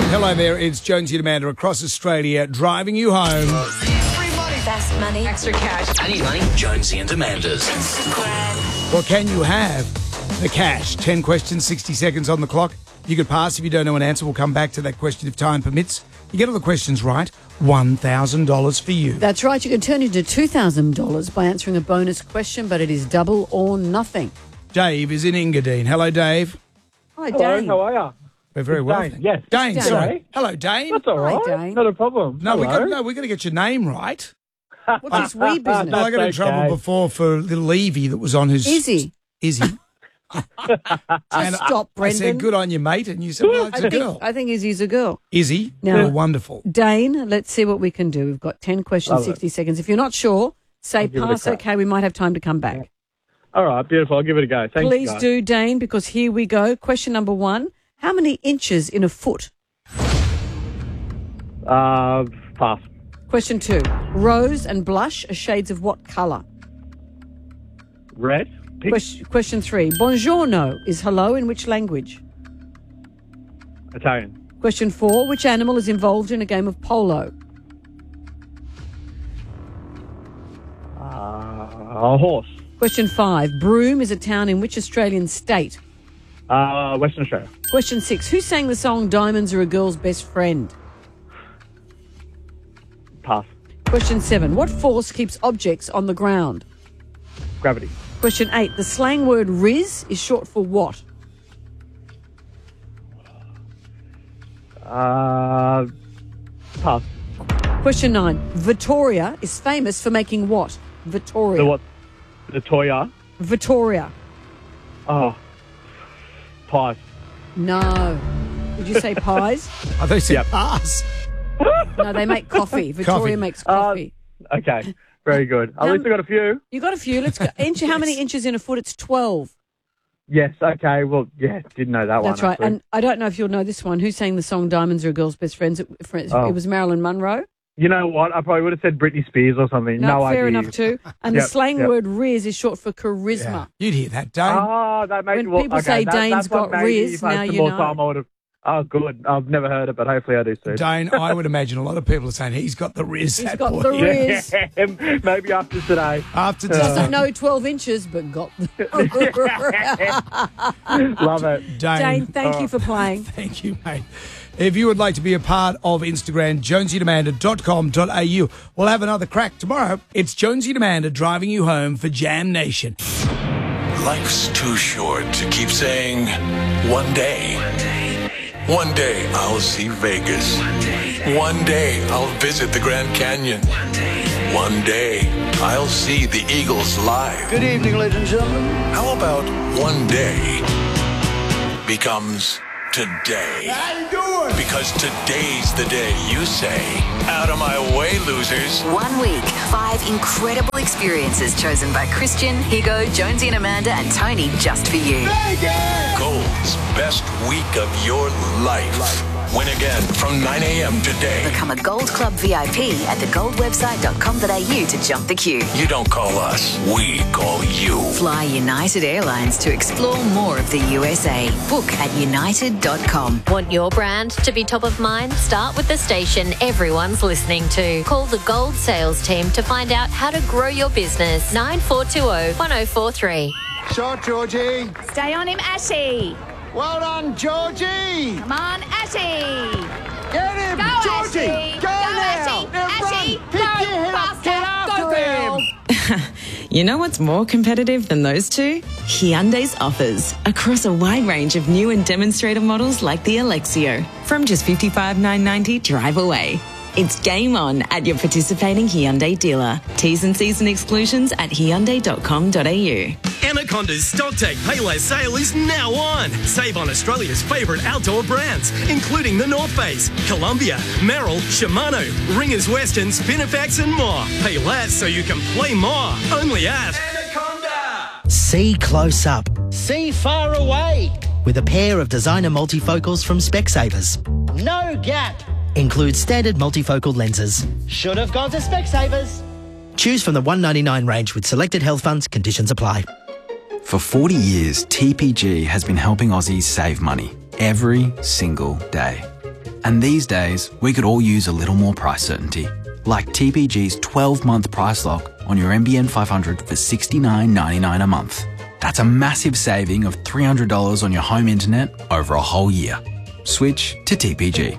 Hello there, it's Jonesy and Amanda across Australia driving you home. Free money. Fast money. Extra cash. I need money. Jonesy and Amanda's. Well, can you have the cash? 10 questions, 60 seconds on the clock. You could pass if you don't know an answer. We'll come back to that question if time permits. You get all the questions right, $1,000 for you. That's right. You can turn into $2,000 by answering a bonus question, but it is double or nothing. Dave is in Engadine. Hello, Dave. Hi, Hello, Dane. how are you? We're very well. Dane, thank yes. you. Dane, Dane. sorry. Hello, Dane. That's all Hi, right. Dane. Not a problem. No, we Hello. got to get your name right. What's this wee business? Well, I got in okay. trouble before for little Evie that was on his... Izzy. Izzy. And Stop, I said, Brendan. good on you, mate. And you said, well, it's a girl. I think Izzy's a girl. Izzy, Now- you're wonderful. Dane, let's see what we can do. We've got 10 questions, Love it. 60 seconds. If you're not sure, say give it a pass, crack. okay, we might have time to come back. All right, beautiful. I'll give it a go. Thank you, Please guys. do, Dane, because here we go. Question number 1. How many inches in a foot? Pass. Question 2. Rose and blush are shades of what colour? Red. Pink. Question 3. Buongiorno is hello in which language? Italian. Question 4. Which animal is involved in a game of polo? A horse. Question 5. Broome is a town in which Australian state? Western Australia. Question 6. Who sang the song Diamonds Are a Girl's Best Friend? Pass. Question 7. What force keeps objects on the ground? Gravity. Question 8. The slang word Riz is short for what? Pass. Question 9. Vittoria is famous for making what? Vittoria. The what? The Toya. Vittoria. Oh. Pies. No. Did you say pies? I thought you said Yep. pass. No, they make coffee. Vittoria Coffee. makes coffee. Okay. Very good. At least I got a few. You got a few. Let's go. How many inches in a foot? It's 12. Yes. Okay. Well, yeah. Didn't know that one. That's right. actually. And I don't know if you'll know this one. Who sang the song Diamonds Are a Girl's Best Friends? It was Marilyn Monroe. You know what? I probably would have said Britney Spears or something. No, No fair idea. enough too. And the Yep, slang yep. word Riz is short for charisma. Yeah. You'd hear that, Dane. Oh, that makes When people say Dane's that's what got maybe Riz, if I had now some you more know. time, I would have. Oh, good. I've never heard it, but hopefully I do soon. Dane, I would imagine a lot of people are saying he's got the Riz. He's that got boy. the Riz. Yeah, maybe after today. After Doesn't today, know 12 inches, but got the Love it. Dane, thank you for playing. Thank you, mate. If you would like to be a part of Instagram, jonesyandamanda.com.au. We'll have another crack tomorrow. It's Jonesy and Amanda driving you home for Jam Nation. Life's too short to keep saying, one day. One day I'll see Vegas. One day I'll visit the Grand Canyon. One day I'll see the Eagles live. Good evening, ladies and gentlemen. How about one day becomes today? How you doing? Because today's the day you say, out of my way, losers. 1 week, 5 incredible experiences chosen by Christian, Higo, Jonesy and Amanda and Tony just for you. Gold's best week of your life. Win again from 9 a.m. today. Become a Gold Club VIP at thegoldwebsite.com.au to jump the queue. You don't call us, we call you. Fly United Airlines to explore more of the USA. Book at united.com. Want your brand to be top of mind? Start with the station everyone's listening to. Call the Gold sales team to find out how to grow your business. 9420 1043. Shot, Georgie. Stay on him, Ashy. Well done, Georgie. Come on, Ashy. Get him, Go, Georgie. Ashy. Go now. Ashy. Now Ashy. run. Pick Go your head up. Get faster. after Go, him. You know what's more competitive than those two? Hyundai's offers across a wide range of new and demonstrator models like the Alexio. From just $55,990 drive away. It's game on at your participating Hyundai dealer. T's and C's and exclusions at hyundai.com.au. Anaconda's Stocktake Payless sale is now on. Save on Australia's favourite outdoor brands, including the North Face, Columbia, Merrill, Shimano, Ringers Western, Spinifex and more. Pay less so you can play more. Only at Anaconda. See close up. See far away. With a pair of designer multifocals from Specsavers. No gap. Includes standard multifocal lenses. Should have gone to Specsavers. Choose from the $199 range with selected health funds. Conditions apply. For 40 years, TPG has been helping Aussies save money every single day. And these days, we could all use a little more price certainty. Like TPG's 12-month price lock on your NBN 500 for $69.99 a month. That's a massive saving of $300 on your home internet over a whole year. Switch to TPG.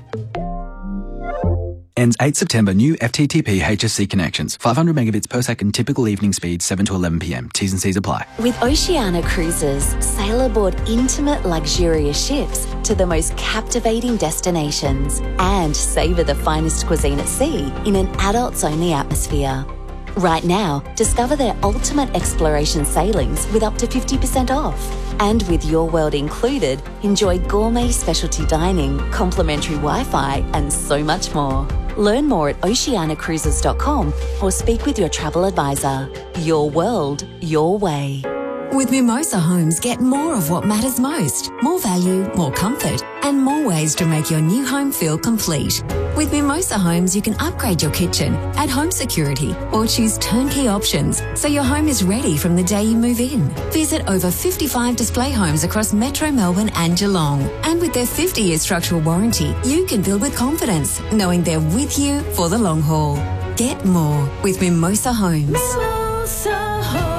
Ends 8 September. New FTTP HFC connections. 500 megabits per second. Typical evening speed 7 to 11 p.m. T's and C's apply. With Oceania Cruises, sail aboard intimate, luxurious ships to the most captivating destinations and savour the finest cuisine at sea in an adults-only atmosphere. Right now, discover their ultimate exploration sailings with up to 50% off. And with Your World included, enjoy gourmet specialty dining, complimentary Wi-Fi, and so much more. Learn more at oceaniacruises.com or speak with your travel advisor. Your world, your way. With Mimosa Homes, get more of what matters most. More value, more comfort, and more ways to make your new home feel complete. With Mimosa Homes, you can upgrade your kitchen, add home security, or choose turnkey options so your home is ready from the day you move in. Visit over 55 display homes across Metro Melbourne and Geelong. And with their 50-year structural warranty, you can build with confidence, knowing they're with you for the long haul. Get more with Mimosa Homes. Mimosa Homes.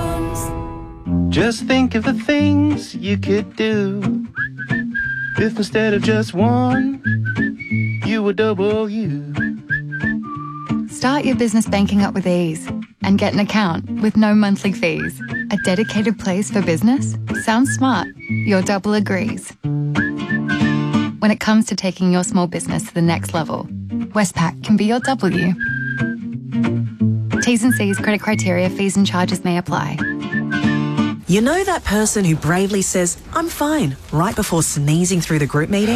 Just think of the things you could do if instead of just one, you were double you. Start your business banking up with ease and get an account with no monthly fees. A dedicated place for business? Sounds smart. Your double agrees. When it comes to taking your small business to the next level, Westpac can be your W. T's and C's, credit criteria, fees and charges may apply. You know that person who bravely says, "I'm fine," right before sneezing through the group meeting?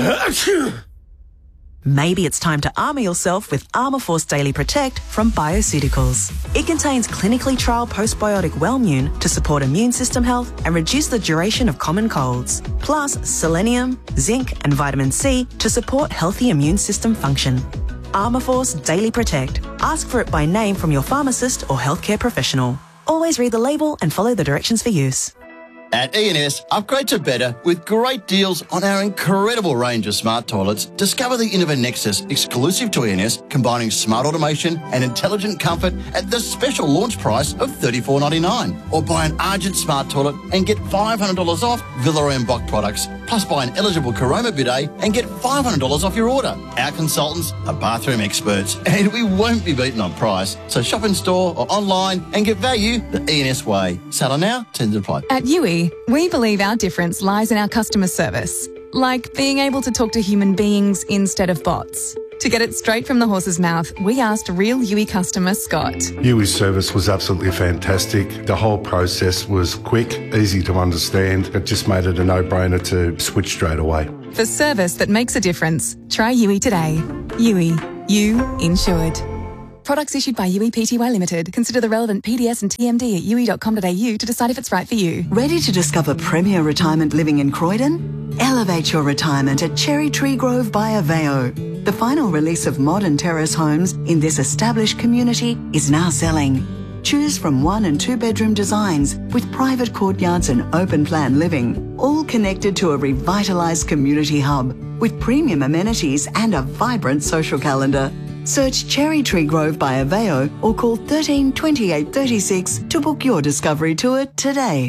Maybe it's time to armour yourself with Armourforce Daily Protect from Bioceuticals. It contains clinically trialled postbiotic Wellmune to support immune system health and reduce the duration of common colds. Plus selenium, zinc and vitamin C to support healthy immune system function. Armourforce Daily Protect. Ask for it by name from your pharmacist or healthcare professional. Always read the label and follow the directions for use. At E&S, upgrade to better with great deals on our incredible range of smart toilets. Discover the Innova Nexus, exclusive to E&S, combining smart automation and intelligent comfort at the special launch price of $34.99. Or buy an Argent smart toilet and get $500 off Villeroy and Bock products. Plus buy an eligible Caroma bidet and get $500 off your order. Our consultants are bathroom experts and we won't be beaten on price. So shop in store or online and get value the E&S way. Seller now, tends to apply. At UE, we believe our difference lies in our customer service, like being able to talk to human beings instead of bots. To get it straight from the horse's mouth, we asked real UE customer Scott. UE's service was absolutely fantastic. The whole process was quick, easy to understand. It just made it a no-brainer to switch straight away. For service that makes a difference, try UE today. UE. You insured. Products issued by UE Pty Limited. Consider the relevant PDS and TMD at ue.com.au to decide if it's right for you. Ready to discover premier retirement living in Croydon? Elevate your retirement at Cherry Tree Grove by Aveo. The final release of modern terrace homes in this established community is now selling. Choose from 1 and 2 bedroom designs with private courtyards and open plan living, all connected to a revitalised community hub with premium amenities and a vibrant social calendar. Search Cherry Tree Grove by Aveo or call 13 28 36 to book your discovery tour today.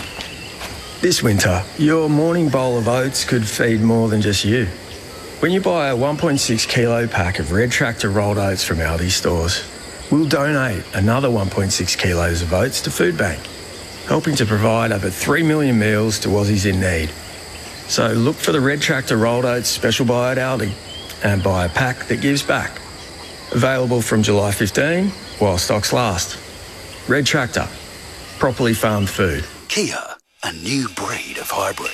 This winter, your morning bowl of oats could feed more than just you. When you buy a 1.6 kilo pack of Red Tractor rolled oats from Aldi stores, we'll donate another 1.6 kilos of oats to Food Bank, helping to provide over 3 million meals to Aussies in need. So look for the Red Tractor rolled oats special buy at Aldi and buy a pack that gives back. Available from July 15 while stocks last. Red Tractor. Properly farmed food. Kia, a new breed of hybrid.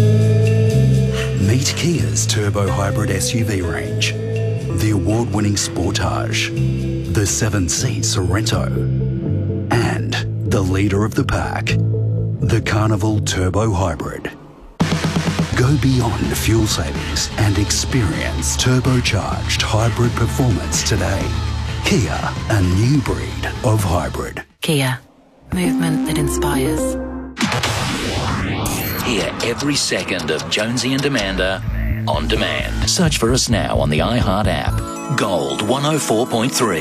Meet Kia's turbo hybrid SUV range. The award-winning Sportage, the 7-seat Sorento, and the leader of the pack, the Carnival Turbo Hybrid. Go beyond fuel savings and experience turbocharged hybrid performance today. Kia, a new breed of hybrid. Kia, movement that inspires. Hear every second of Jonesy and Amanda on demand. Search for us now on the iHeart app. Gold 104.3.